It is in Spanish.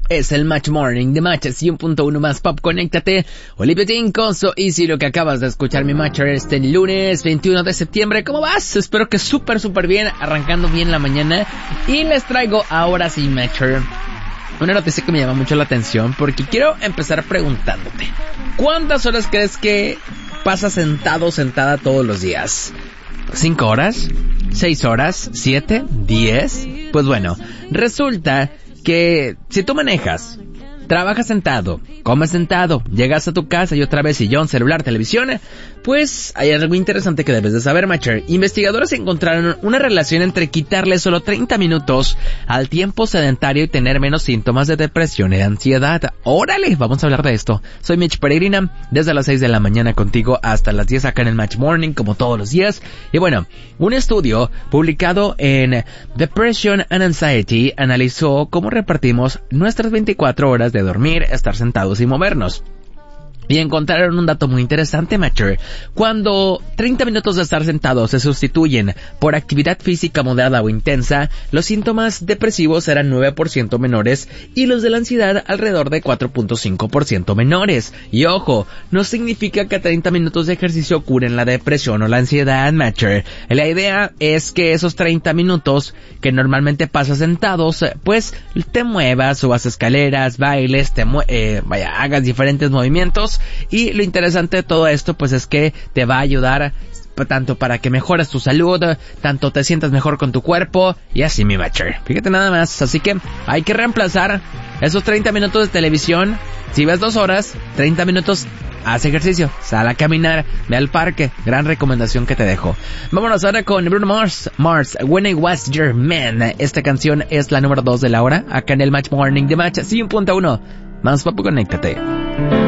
Es el Match Morning de Match 100.1 más pop. Conéctate. Olivia Tincoso. Y si lo que acabas de escuchar, mi Matcher, este lunes 21 de septiembre. ¿Cómo vas? Espero que súper bien, arrancando bien la mañana. Y les traigo ahora sí, Matcher, una noticia que me llama mucho la atención, porque quiero empezar preguntándote: ¿cuántas horas crees que pasas sentado, sentada todos los días? ¿5 horas? ¿6 horas? ¿7? ¿10? Pues bueno, resulta que si tú manejas, trabajas sentado, comes sentado, llegas a tu casa y otra vez sillón, celular, televisión, pues hay algo interesante que debes de saber, Matcher. Investigadores encontraron una relación entre quitarle solo 30 minutos al tiempo sedentario y tener menos síntomas de depresión y de ansiedad. ¡Órale! Vamos a hablar de esto. Soy Mitch Peregrina, desde las 6 de la mañana contigo hasta las 10 acá en el Match Morning, como todos los días. Y bueno, un estudio publicado en Depression and Anxiety analizó cómo repartimos nuestras 24 horas de dormir, estar sentados y movernos. Y encontraron un dato muy interesante, Matcher. Cuando 30 minutos de estar sentados se sustituyen por actividad física moderada o intensa, los síntomas depresivos eran 9% menores y los de la ansiedad alrededor de 4.5% menores. Y ojo, no significa que 30 minutos de ejercicio curen la depresión o la ansiedad, Matcher. La idea es que esos 30 minutos que normalmente pasas sentados, pues te muevas, subas escaleras, bailes, hagas diferentes movimientos. Y lo interesante de todo esto pues es que te va a ayudar tanto para que mejores tu salud, tanto te sientas mejor con tu cuerpo y así, mi Matcher. Fíjate nada más, así que hay que reemplazar esos 30 minutos de televisión. Si ves 2 horas, 30 minutos, haz ejercicio, sal a caminar, ve al parque. Gran recomendación que te dejo. Vámonos ahora con Bruno Mars, When I Was Your Man. Esta canción es la número 2 de la hora, acá en el Match Morning de Match 100.1. Más papu, conéctate.